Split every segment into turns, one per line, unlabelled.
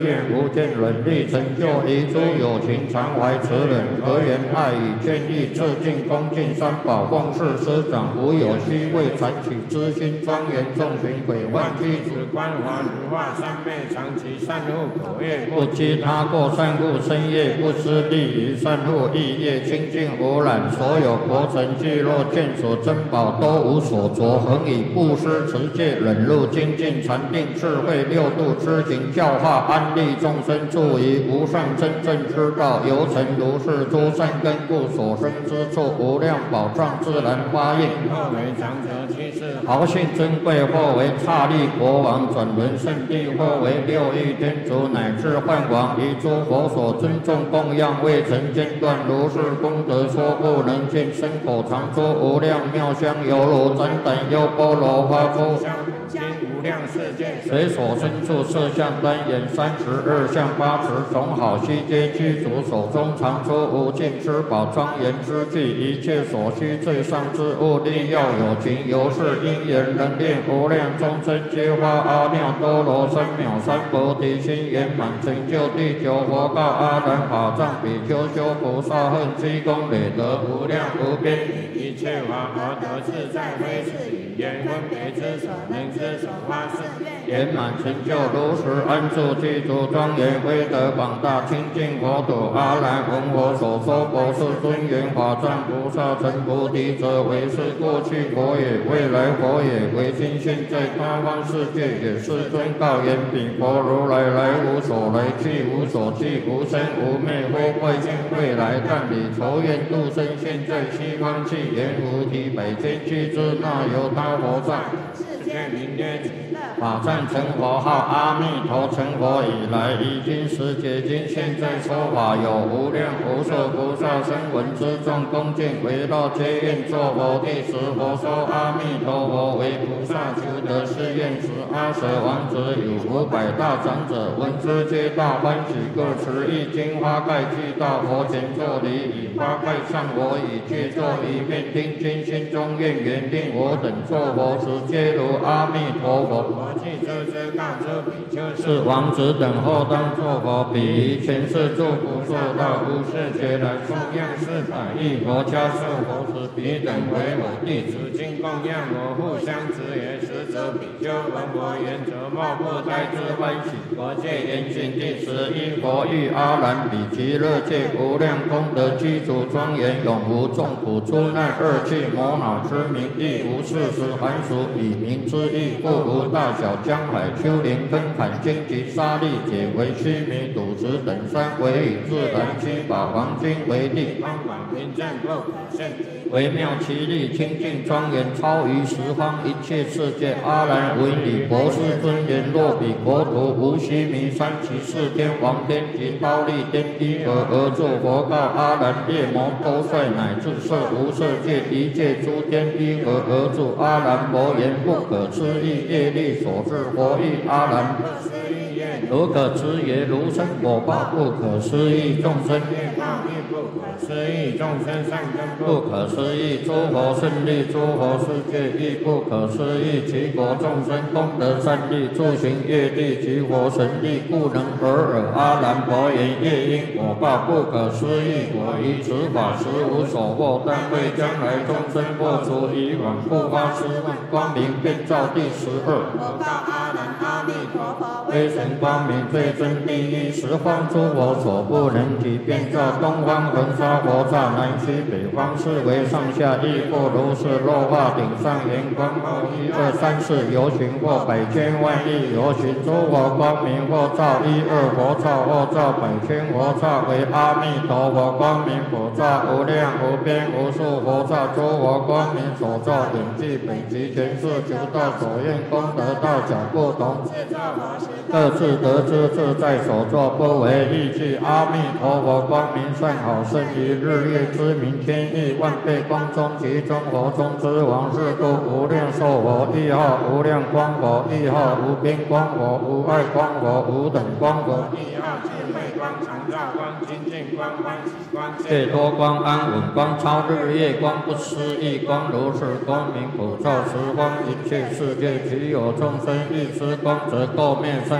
愿无间伦理成就遗诸有情常怀慈忍和缘爱以建议致敬恭敬三宝奉事师长无有虚伪残取之心庄严众群鬼幻具足观华如化三昧长期善护口业不积他过善护身业不失利于善护意业清净无染所有国尘聚落见所珍宝都无所着恒以布施持戒忍辱精进禅定智慧六度知行教化安利众生助于无上真正之道由成如是诸善根故所生之处无量宝藏自然发应或为长者居士豪信珍贵或为刹利国王转轮圣地或为六欲天竺乃至幻王以诸佛所尊重供养未曾间断如是功德说不能尽身口常说无量妙香犹如真等优波罗花出无量世界随所生处色相单眼32相8持种好悉皆具足手中常出无尽之宝庄严之具一切所需最上之物力要有情由是因缘能令无量众生皆发阿耨多罗三藐三菩提心圆满成就第九佛告阿难法藏比丘修菩萨恨积功累德无量无边一切法而得自在非是语言分别之所能之所发誓圆满成就如实安住具足庄严威德广大清净佛土阿难闻我所说佛是尊严法藏菩萨成菩提者为是过去佛也未来佛也为今现在他方世界也是尊告言彼佛如来来无所来去无所去无生无灭非会见未来但彼愁愿度生现在西方去言无体百千俱之那由他佛藏世界名曰法藏成佛号阿弥陀成佛以来已经十劫经现在说法有无量无数菩萨声闻之众恭敬围绕皆愿作佛第十佛说阿弥陀佛为菩萨求得是愿时阿舍王子有500大长者闻之皆大欢喜各持一经花盖具到佛前作礼以花盖上我以具作一面听经心中愿缘令我等作佛时皆如阿弥陀佛佛具遮遮告诸比丘是王子等后当作佛彼于前世诸不受到无世劫来供养400亿佛家受佛时彼等为我弟子经供养我互相执言实则比丘闻我言则莫不呆之欢喜佛界严禁第11佛欲阿难比其乐界无量功德具足庄严永无众苦诸难恶趣魔恼之名亦无事实含俗以名之意故无大小江海丘陵根坎荆棘沙砾解为须弥赌石等山为以自然七宝黄金为地方广平正不可胜微妙其力清净庄严超于十方一切世界阿难闻以博士尊严若彼国土无须弥山其四天王天及忉利天依尔而作佛告阿难夜魔多帅乃至色无色界一切诸天依尔而住阿难佛言不可思议业力所致佛意阿难如可知也如生果报不可思议众生业报亦不可思议众生善根不可思议诸佛胜利诸佛世界亦不可思议其国众生功德善利诸行业力及佛神力故能尔阿难佛言业因果报不可思议我于此法实无所获但为将来众生破除以往不发施问光明遍照第12佛告阿难阿弥陀佛威神光明最真第一十方诸佛所不能及遍照东方恒沙佛刹南西北方四维上下亦复如是落化顶上圆光后1、2、3、4游行或百千万亿游行诸佛光明或照1、2佛刹或照百千佛刹为阿弥陀佛光明佛刹无量无边无数佛刹诸佛光明所照顶具本集全是求道所愿功德大小不同各自得知自在所作不为意趣阿弥陀佛光明善好胜于日月之明天亿万倍光中其中佛中之王是故无量寿佛一号无量光佛一号无边光佛无碍光佛无等光佛一号智慧光常照光清净光欢喜光解脱光安稳光超日月光不思议光如是光明普照十方一切世界只有众生欲知光则垢灭善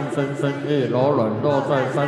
三生生意柔软落在三